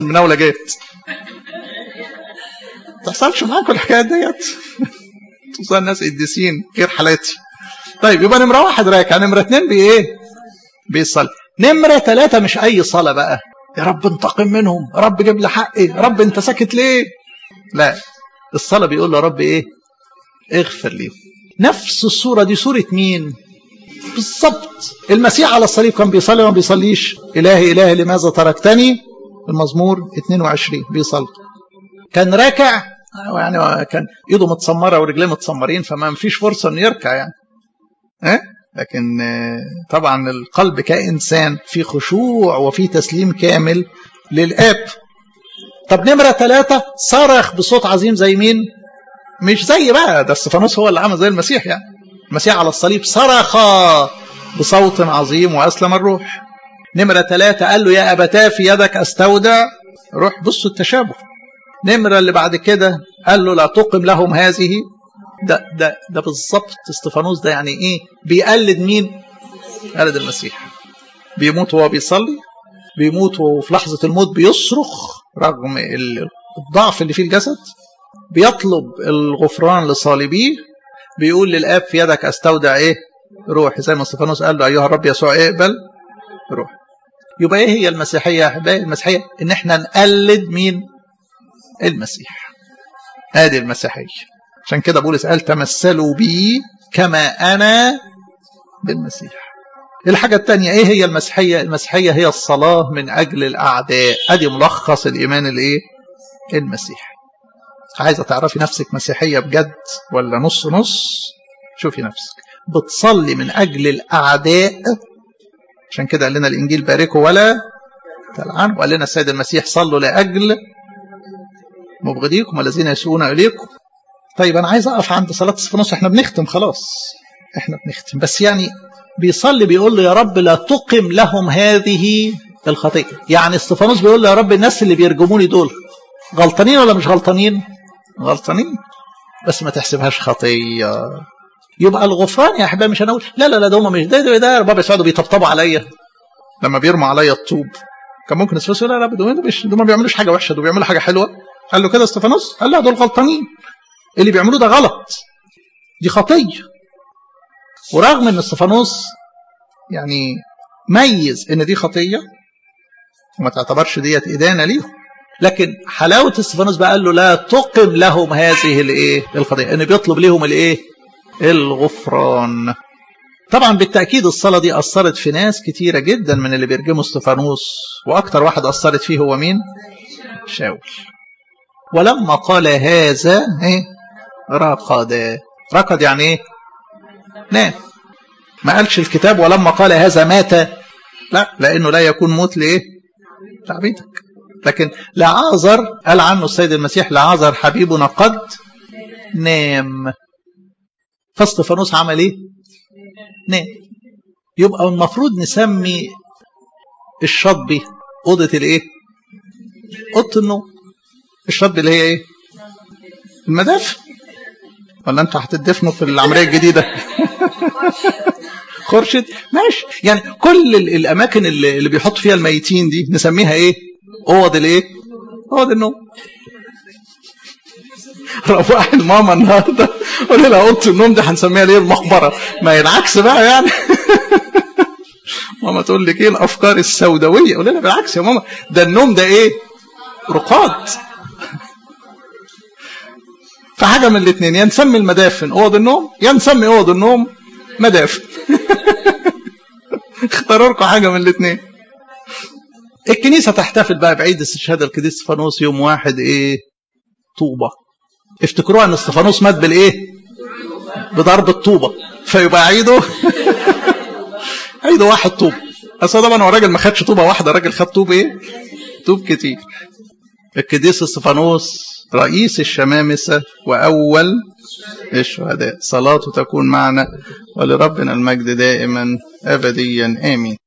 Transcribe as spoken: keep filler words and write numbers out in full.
المناولة جت. ما تحصلش معاكم الحكايات ديت؟ توصل الناس قديسين غير حالاتي. طيب يبقى نمرة واحد راكع، نمرة اتنين بإيه؟ بيصلي. نمرة ثلاثة مش أي صلاة بقى، يا رب انتقم منهم، يا رب جيب لي حقي، يا رب أنت ساكت ليه؟ لا، الصلاة بيقول له يا رب إيه؟ اغفر لي. نفس الصورة دي صورة مين؟ بالضبط المسيح على الصليب كان بيصلي وما بيصليش؟ إلهي إلهي لماذا تركتني؟ المزمور اثنين وعشرين بيصلي. كان راكع يعني كان ايده متسمره ورجليه متسمرين فما فيش فرصه انه يركع يعني. ها؟ لكن طبعا القلب كإنسان في خشوع وفي تسليم كامل للآب. طب نمرة ثلاثة صرخ بصوت عظيم زي مين؟ مش زي بقى ده استفانوس هو اللي عمل زي المسيح يعني. المسيح على الصليب صرخ بصوت عظيم وأسلم الروح. نمرة ثلاثة قال له يا أبتاه في يدك أستودع روح. بصوا التشابه. نمرة اللي بعد كده قال له لا تقم لهم هذه. ده ده ده بالظبط استفانوس ده يعني ايه؟ بيقلد مين؟ قلد المسيح. بيموت وهو بيصلي، بيموت وفي لحظة الموت بيصرخ رغم الضعف اللي فيه الجسد، بيطلب الغفران لصالبيه، بيقول للآب في يدك أستودع ايه؟ روح. زي ما استفانوس قال له أيها الرب يسوع اقبل روح. يبقى ايه هي المسيحية يا احبائي؟ المسيحية ان احنا نقلد مين؟ المسيح. هذه المسيحية. عشان كده بولس قال تمثلوا بي كما أنا بالمسيح. الحاجة الثانية ايه هي المسيحية؟ المسيحية هي الصلاة من أجل الأعداء. ادي ملخص الإيمان الايه؟ المسيحي. عايزة تعرفي نفسك مسيحية بجد ولا نص نص؟ شوفي نفسك بتصلي من أجل الأعداء. عشان كده قال لنا الإنجيل باركوا ولا تلعنوا، وقال لنا السيد المسيح صلوا لأجل مبغضيكم الذين يسوءون إليكم. طيب أنا عايز أقف عند صلاة استفانوس، إحنا بنختم خلاص، إحنا بنختم بس يعني بيصلي بيقول له يا رب لا تقم لهم هذه الخطيئة. يعني استفانوس بيقول له يا رب الناس اللي بيرجموني دول غلطانين ولا مش غلطانين؟ غلطانين، بس ما تحسبهاش خطية. يبقى الغفران يا أحبابي مش هنقول لا لا لا ده هم مش ده ده, ده ربما يساعدوا بيطبطبوا عليا لما بيرموا عليا الطوب. كان ممكن استفانوس يقول لا لا دول مش دول ما بيعملوش حاجة وحشة، دول بيعملوا حاجة حلوة. قال له كده استفانوس؟ قال لا دول غلطانين، اللي بيعملوه ده غلط، دي خطية. ورغم ان استفانوس يعني ميز ان دي خطية وما تعتبرش ديت إدانة ليهم، لكن حلاوة استفانوس بقى قال له لا تقم لهم هذه الايه الخطيئة، ان بيطلب لهم الايه الغفران. طبعا بالتأكيد الصلاة دي أثرت في ناس كتيرة جدا من اللي بيرجموا استفانوس، وأكتر واحد أثرت فيه هو مين؟ شاول. ولما قال هذا ايه رقد. رقد يعني ايه؟ نام. ما قالش الكتاب ولما قال هذا مات، لا، لأنه لا يكون موت لإيه؟ لعبيدك. لكن لعازر قال عنه السيد المسيح لعازر حبيبنا قد نام. فاستفانوس عمل ايه؟ نام. يبقى المفروض نسمي الشطبي أوضة الايه؟ أوضة النوم. الشطبي اللي هي ايه؟ المدافن. ولا انتوا هتدفنوا في العمرية الجديدة؟ خرشد ماشي. يعني كل الأماكن اللي, اللي بيحط فيها الميتين دي نسميها ايه؟ أوض الايه؟ أوض النوم. روح الماما النهارده قول لها اوضه النوم دي هنسميها ليه؟ المقبره. ما هي العكس بقى يعني. ماما تقول لك ايه الافكار السوداويه؟ قول لها بالعكس يا ماما، ده النوم ده ايه؟ رقاد. فحاجه من الاثنين، يا نسمي المدافن اوض النوم يا نسمي اوض النوم مدافن. اختاروا لكم حاجه من الاثنين. الكنيسه تحتفل بقى بعيد استشهاد القديس استفانوس يوم واحد ايه؟ طوبه. افتكروها ان استفانوس مات بالايه؟ بضرب الطوبه، فيبقى عيده عيده واحد طوب. اصل طبعا هو راجل ما خدش طوبه واحده، راجل خد طوب ايه؟ طوب كتير. القديس استفانوس رئيس الشمامسه واول الشهداء، صلاته تكون معنا ولربنا المجد دائما ابديا امين.